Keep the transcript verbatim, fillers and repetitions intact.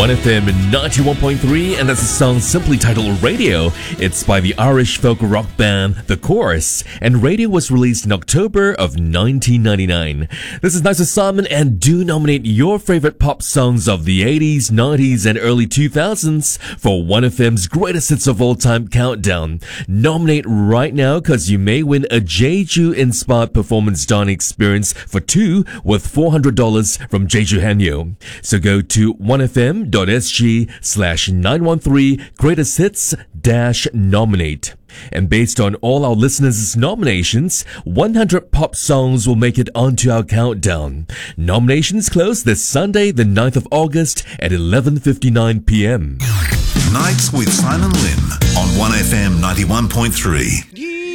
one F M ninety-one point three, and that's a song simply titled Radio. It's by the Irish folk rock band The Chorus, and Radio was released in October of nineteen ninety-nine. This is Nice with Simon, and do nominate your favorite pop songs of the eighties, nineties, and early two thousands for one F M's Greatest Hits of All Time Countdown. Nominate right now, because you may win a Jeju-inspired performance dining experience for two worth four hundred dollars from Jeju Hanyo. So go to one F M dot S G slash nine one three greatest hits dash nominate. And based on all our listeners' nominations, one hundred pop songs will make it onto our countdown. Nominations close this Sunday, the ninth of August at eleven fifty-nine p m. Nights with Simon Lim on one F M ninety-one point three.